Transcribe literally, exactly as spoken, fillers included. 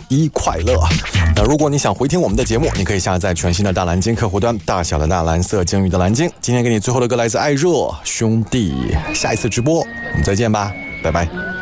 一快乐。那如果你想回听我们的节目，你可以下载全新的大蓝鲸客户端，大小的大蓝色鲸鱼的蓝鲸。今天给你最后的歌来自艾热兄弟，下一次直播我们再见吧，拜拜。